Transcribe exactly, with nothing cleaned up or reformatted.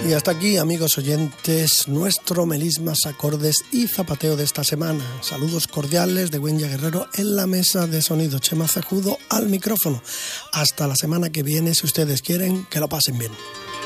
Y hasta aquí, amigos oyentes, nuestro melismas, acordes y zapateo de esta semana. Saludos cordiales de Güenya Guerrero en la mesa de sonido, Chema Cejudo al micrófono. Hasta la semana que viene, si ustedes quieren, que lo pasen bien.